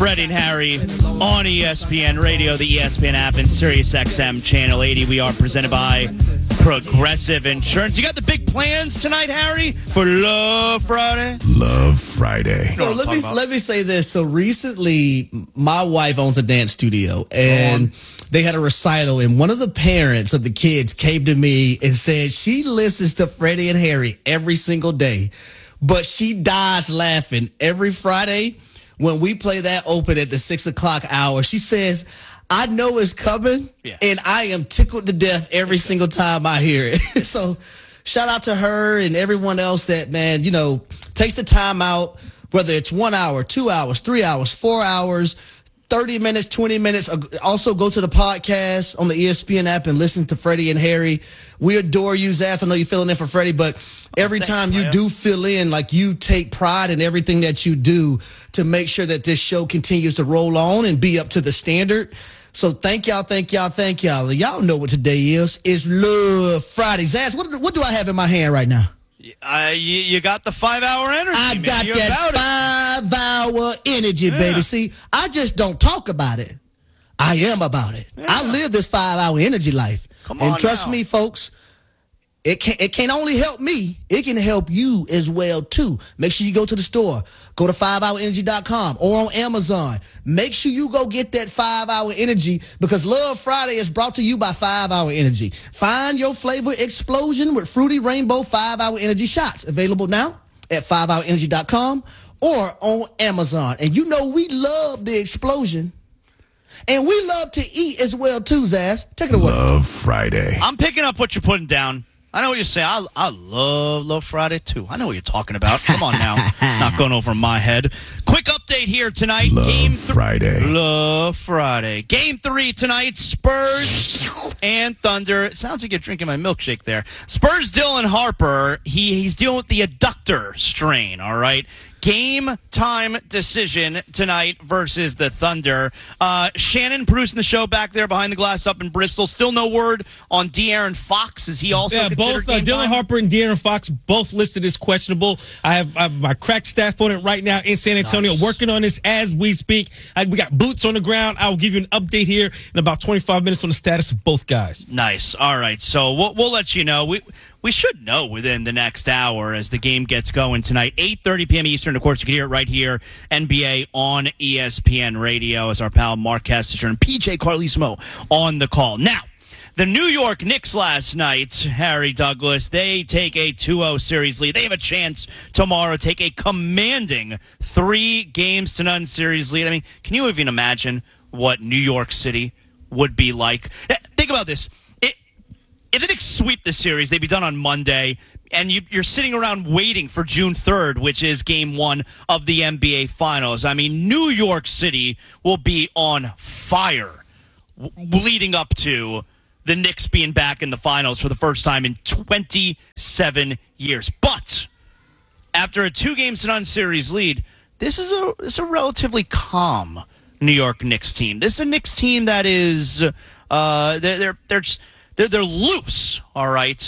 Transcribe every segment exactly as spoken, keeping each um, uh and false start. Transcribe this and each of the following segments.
Freddie and Harry on E S P N Radio, the E S P N app, and Sirius X M Channel eighty. We are presented by Progressive Insurance. You got the big plans tonight, Harry, for Love Friday? Love Friday. So let me let me say this. So recently, my wife owns a dance studio, and they had a recital, and one of the parents of the kids came to me and said she listens to Freddie and Harry every single day, but she dies laughing every Friday when we play that open at the six o'clock hour. She says, I know it's coming, yeah. and I am tickled to death every single time I hear it. So shout out to her and everyone else that, man, you know, takes the time out, whether it's one hour, two hours, three hours, four hours, thirty minutes, twenty minutes. Also go to the podcast on the E S P N app and listen to Freddie and Harry. We adore you, Zaz. I know you're filling in for Freddie, but every oh, time you do fill in, like, you take pride in everything that you do to make sure that this show continues to roll on and be up to the standard. So thank y'all, thank y'all, thank y'all. Y'all know what today is. It's Love Friday. Zaz, what, what do I have in my hand right now? Uh, you, you got the five-hour energy, I man. got You're that five-hour energy, yeah. baby. See, I just don't talk about it. I am about it. Yeah. I live this five-hour energy life. Come on And trust now. me, folks, it can it can only help me. It can help you as well, too. Make sure you go to the store. Go to five hour energy dot com or on Amazon. Make sure you go get that five-hour energy, because Love Friday is brought to you by five hour Energy. Find your flavor explosion with Fruity Rainbow five-hour Energy shots. Available now at five hour energy dot com or on Amazon. And you know we love the explosion. And we love to eat as well, too, Zaz. Take it away. Love Friday. I'm picking up what you're putting down. I know what you're saying. I, I love Love Friday, too. I know what you're talking about. Come on now. Not going over my head. Quick update here tonight. Love Game th- Friday. Love Friday. Game three tonight, Spurs and Thunder. It sounds like you're drinking my milkshake there. Spurs, Dylan Harper, he, he's dealing with the adductor strain, all right? Game time decision tonight versus the Thunder. Uh, Shannon producing the show back there behind the glass up in Bristol. Still no word on De'Aaron Fox. Is he also yeah, considered both uh, game Dylan time? Harper and De'Aaron Fox both listed as questionable. I have, I have my crack staff on it right now in San Antonio, Nice. working on this as we speak. I, we got boots on the ground. I will give you an update here in about twenty-five minutes on the status of both guys. Nice. All right. So we'll, we'll let you know. We we should know within the next hour as the game gets going tonight. eight thirty p.m. Eastern. Of course, you can hear it right here, N B A on E S P N Radio, as our pal Mark Kessinger and P J Carlesimo on the call. Now, the New York Knicks last night, Harry Douglas, they take a two oh series lead. They have a chance tomorrow to take a commanding three games to none series lead. I mean, can you even imagine what New York City would be like? Think about this. It, if the Knicks sweep the series, they'd be done on Monday, and you, you're sitting around waiting for June third, which is game one of the N B A Finals. I mean, New York City will be on fire leading up to the Knicks being back in the finals for the first time in twenty-seven years. But after a two games to none series lead, this is a this is a relatively calm New York Knicks team. This is a Knicks team that is uh, they're they're they're, just, they're they're loose, all right,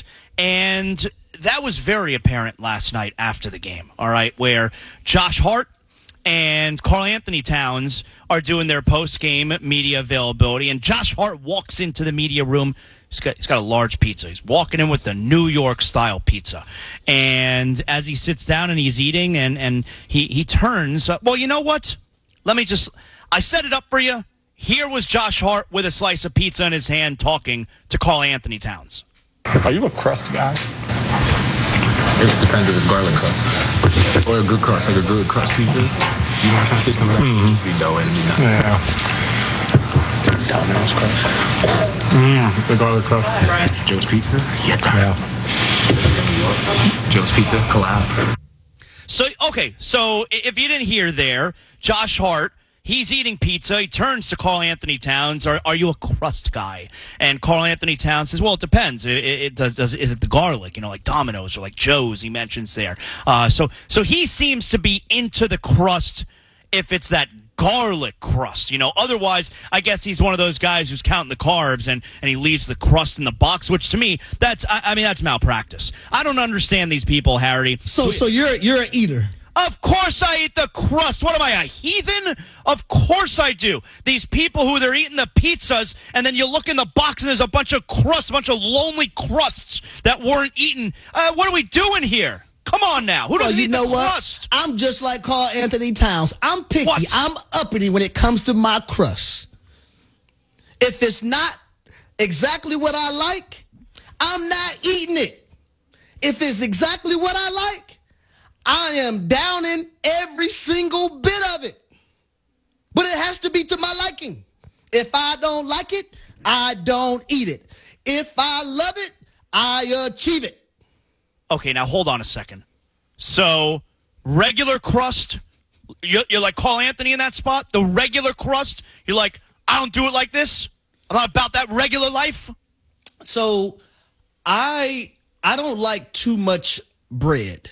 and that was very apparent last night after the game, all right, where Josh Hart and Karl Anthony Towns are doing their post-game media availability, and Josh Hart walks into the media room. He's got, he's got a large pizza. He's walking in with the New York-style pizza. And as he sits down and he's eating, and, and he, he turns, uh, well, you know what? Let me just, I set it up for you. Here was Josh Hart with a slice of pizza in his hand talking to Karl Anthony Towns. Are you a crust guy? It depends if it's garlic crust or a good crust, like a good crust pizza. You know, I say some of that. Mm-hmm. Be dough and be not. Yeah. Domino's crust. Mm, the garlic crust. Right. Joe's Pizza. Yeah. yeah. Joe's Pizza collab. So okay, so if you didn't hear there, Josh Hart. He's eating pizza. He turns to Karl Anthony Towns. Are, are you a crust guy? And Karl Anthony Towns says, well, it depends. It, it, it does, does. Is it the garlic, you know, like Domino's or like Joe's he mentions there. Uh, so, so he seems to be into the crust if it's that garlic crust, you know. Otherwise, I guess he's one of those guys who's counting the carbs and, and he leaves the crust in the box, which to me, that's, I, I mean, that's malpractice. I don't understand these people, Harry. So, so you're you're an eater. Of course I eat the crust. What am I, a heathen? Of course I do. These people who they're eating the pizzas, and then you look in the box and there's a bunch of crusts, a bunch of lonely crusts that weren't eaten. Uh, what are we doing here? Come on now. Who doesn't Well, you eat know the what? crust? I'm just like Carl Anthony Towns. I'm picky. What? I'm uppity when it comes to my crust. If it's not exactly what I like, I'm not eating it. If it's exactly what I like, I am downing every single bit of it. But it has to be to my liking. If I don't like it, I don't eat it. If I love it, I achieve it. Okay, now hold on a second. So, regular crust, you're, you're like Carl Anthony in that spot? The regular crust, you're like, I don't do it like this? I'm not about that regular life? So I I don't like too much bread.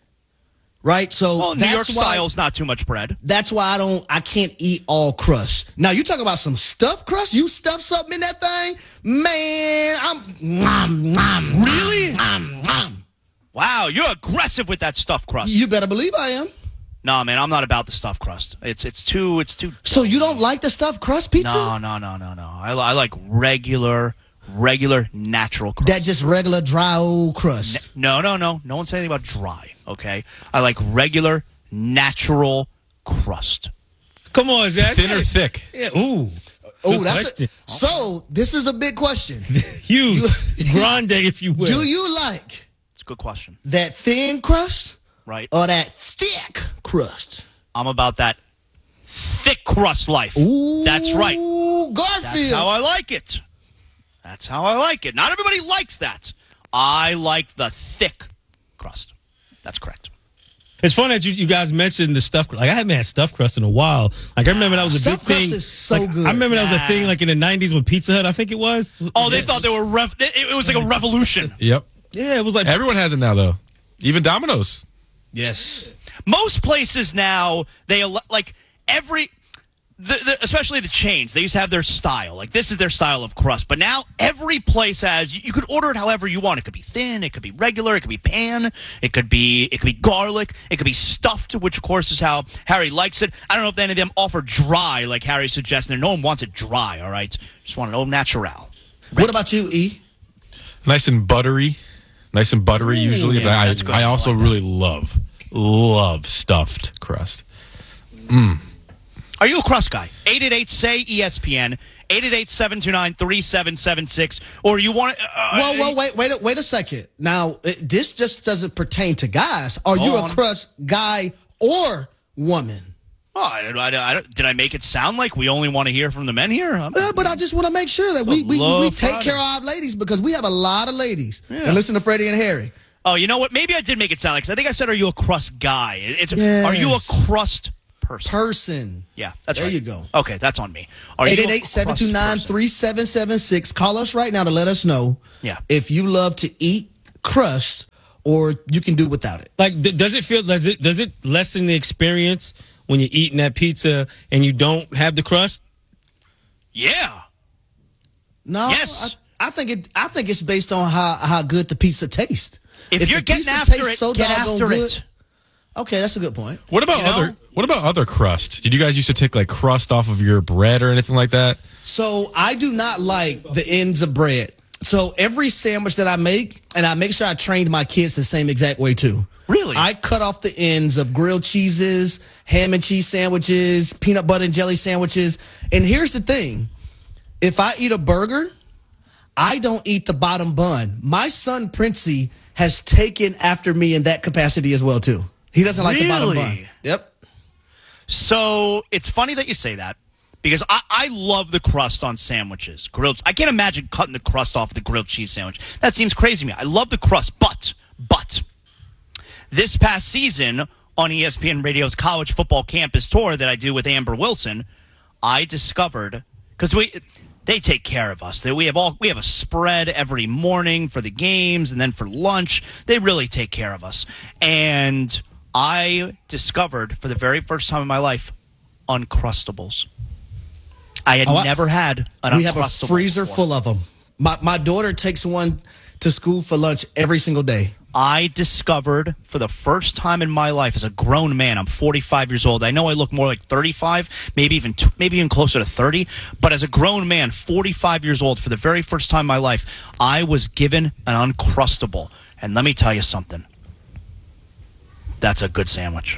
Right? So Well, New that's York why, style's not too much bread. That's why I don't I can't eat all crust. Now you talk about some stuffed crust, you stuff something in that thing, man, I'm nom, nom, Really? nom, nom. Wow, you're aggressive with that stuffed crust. You better believe I am. No, man, I'm not about the stuffed crust. It's it's too it's too. So you don't like the stuffed crust pizza? No, no, no, no, no. I, I like regular, regular, natural crust. That just regular dry old crust. No, no, no. No one said anything about dry. Okay, I like regular, natural crust. Come on, Zach. Thin or thick? Yeah. Ooh. Oh, Good that's question. it. So this is a big question. Huge. Grande, if you will. Do you like It's a good question, that thin crust right? or that thick crust? I'm about that thick crust life. Ooh, That's right. Garfield. That's how I like it. That's how I like it. Not everybody likes that. I like the thick crust. That's correct. It's funny that you, you guys mentioned the stuffed. Like I haven't had stuffed crust in a while. Like I remember that was a Stuffed big crust thing. is so Like, good. I remember that was Nah. a thing like in the nineties with Pizza Hut. I think it was. Oh, they Yes. thought they were. Rev- it, it was like a revolution. Yep. Yeah, it was like Everyone has it now, though. Even Domino's. Yes. Most places now, they ele- like every, the, the, especially the chains. They used to have their style. Like this is their style of crust. But now every place has. You, you could order it however you want. It could be thin. It could be regular. It could be pan. It could be. It could be garlic. It could be stuffed, which of course is how Harry likes it. I don't know if any of them offer dry, like Harry's suggesting. No one wants it dry. All right, just want it au natural. What about you, E? Nice and buttery. Nice and buttery, usually. yeah, but I, that's good. I also I like really love, love stuffed crust. Are you a crust guy? eight eight eight say E S P N. eight eight eight, seven two nine, three seven seven six. Or you want to. Uh, Whoa, whoa, wait, wait, a- wait a second. Now, it, this just doesn't pertain to guys. Are you Go a on. crust guy or woman? Oh, I, I, I, I, did I make it sound like we only want to hear from the men here? I'm- Uh, but I just want to make sure that we, we, we, Love we take Friday. care of our ladies because we have a lot of ladies. And listen to Freddie and Harry. Oh, you know what? Maybe I did make it sound like. Cause I think I said, "Are you a crust guy?" It- It's. Yes. Are you a crust person? Person. Yeah, that's There right. you go. Okay, that's on me. Are you eight eight a eight, seven two nine, crust three seven seven six. Call us right now to let us know Yeah. if you love to eat crust or you can do without it. Like, d- does it feel? Does it? Does it lessen the experience when you're eating that pizza and you don't have the crust? person? Yeah. No, Yes. I, I think it. I think it's based on how, how good the pizza tastes. If, If you're the getting pizza after tastes it, so get doggone after good. it. Okay, that's a good point. What about You know? other? What about other crust? Did you guys used to take like crust off of your bread or anything like that? So I do not like the ends of bread. So every sandwich that I make, and I make sure I trained my kids the same exact way too. Really? I cut off the ends of grilled cheeses, ham and cheese sandwiches, peanut butter and jelly sandwiches. And here's the thing. If I eat a burger, I don't eat the bottom bun. My son Princey has taken after me in that capacity as well too. He doesn't like the bottom Really? bun. Yep. So it's funny that you say that because I, I love the crust on sandwiches. Grilled. I can't imagine cutting the crust off the grilled cheese sandwich. That seems crazy to me. I love the crust, but but this past season on E S P N Radio's College Football Campus Tour that I do with Amber Wilson, I discovered because we they take care of us. That we have all we have a spread every morning for the games and then for lunch. They really take care of us. And I discovered for the very first time in my life Uncrustables. I had Oh, I- never had an We have a Uncrustable freezer before. full of them. My my daughter takes one to school for lunch every single day. I discovered for the first time in my life as a grown man, I'm forty-five years old. I know I look more like thirty-five, maybe even t- maybe even closer to thirty. But as a grown man, forty-five years old, for the very first time in my life, I was given an Uncrustable. And let me tell you something. That's a good sandwich.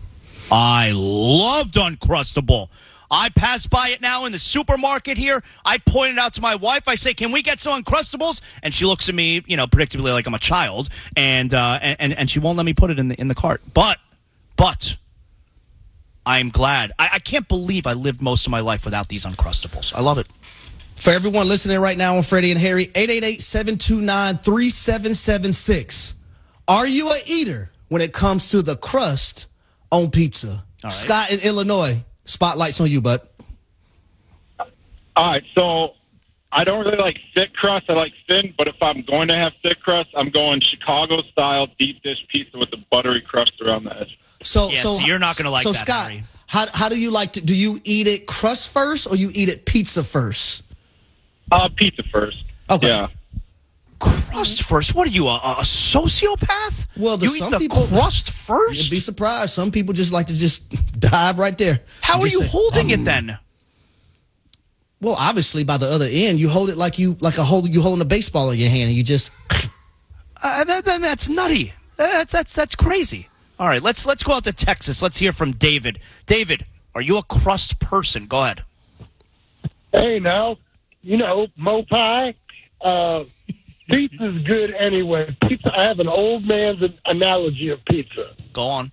I loved Uncrustable. I pass by it now in the supermarket here. I point it out to my wife. I say, can we get some Uncrustables? And she looks at me, you know, predictably like I'm a child, and uh, and, and she won't let me put it in the in the cart. But, but, I'm glad. I, I can't believe I lived most of my life without these Uncrustables. I love it. For everyone listening right now on Freddie and Harry, eight eight eight, seven two nine, three seven seven six. Are you a eater when it comes to the crust on pizza? All right. Scott in Illinois. Spotlight's on you, bud. All right, so I don't really like thick crust. I like thin, but if I'm going to have thick crust, I'm going Chicago-style deep dish pizza with the buttery crust around the edge. So, yeah, so, so you're not going to like so that, Scott, Harry. how how do you like to? Do you eat it crust first, or you eat it pizza first? Uh, pizza first. Okay. Yeah. Crust first? What are you, a, a sociopath? Well, the, you some eat the people crust first? You'd be surprised. Some people just like to just dive right there. How and are just you say, holding um, it then? Well, obviously, by the other end, you hold it like you like a hold you holding a baseball in your hand, and you just. Uh, that, that, that's nutty. That's that's that's crazy. All right, let's let's go out to Texas. Let's hear from David. David, are you a crust person? Go ahead. Hey, now, you know, Mo Pie. Uh, pizza's good anyway. Pizza. I have an old man's analogy of pizza. Go on.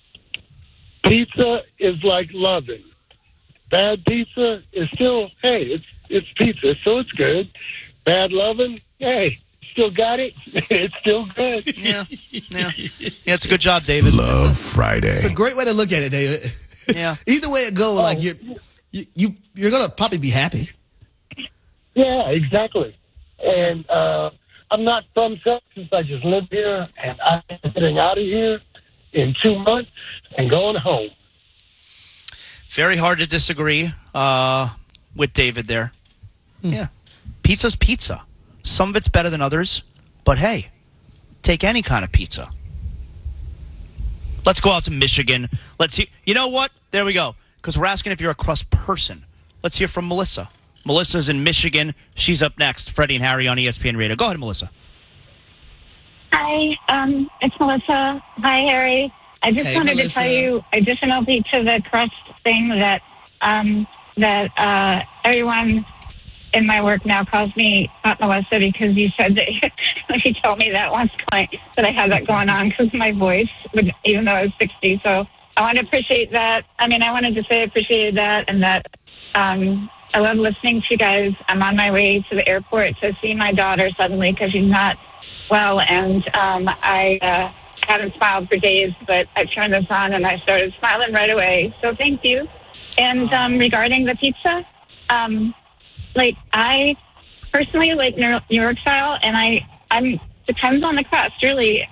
Pizza is like loving. Bad pizza is still, hey, it's it's pizza, so it's good. Bad loving, hey, still got it. It's still good. Yeah, yeah, yeah. It's a good job, David. Love Friday. It's a great way to look at it, David. Yeah. Either way it goes, Oh. like you're, you you you're gonna probably be happy. Yeah, exactly. And uh, I'm not from Texas. I just live here, and I'm getting out of here in two months and going home. Very hard to disagree uh, with David there. Yeah. Pizza's pizza. Some of it's better than others, but hey, take any kind of pizza. Let's go out to Michigan. Let's see. You know what? There we go. Because we're asking if you're a crust person. Let's hear from Melissa. Melissa's in Michigan. She's up next. Freddie and Harry on E S P N Radio. Go ahead, Melissa. Hi, um, it's Melissa. Hi, Harry. I just Hey, wanted Melissa. to tell you additionally to the crust thing that um, that uh, everyone in my work now calls me Aunt Melissa because you said that you told me that once point that I had that going on because my voice, would, even though I was sixty. So I want to appreciate that. I mean, I wanted to say I appreciated that and that um, I love listening to you guys. I'm on my way to the airport to see my daughter suddenly because she's not well, and um, I uh, haven't smiled for days, but I turned this on and I started smiling right away. So thank you. And um, regarding the pizza, um, like I personally like New York style, and I I'm depends on the crust really.